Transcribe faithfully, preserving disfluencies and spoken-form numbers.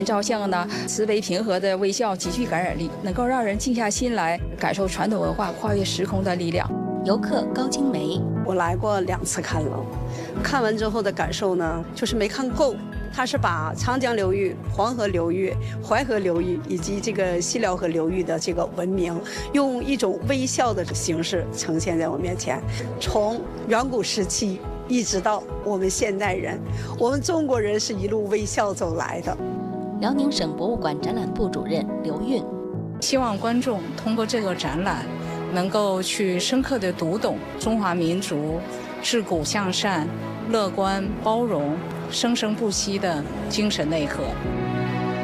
照相呢，慈悲平和的微笑极具感染力，能够让人静下心来感受传统文化跨越时空的力量。 游客高金梅， 我来过两次看楼，看完之后的感受呢，就是没看够。它是把长江流域、黄河流域、淮河流域以及这个西辽河流域的这个文明，用一种微笑的形式呈现在我面前。从远古时期一直到我们现代人，我们中国人是一路微笑走来的。 辽宁省博物馆展览部主任刘运， 希望观众通过这个展览，能够去深刻地读懂中华民族自古向善、乐观包容、生生不息的精神内核。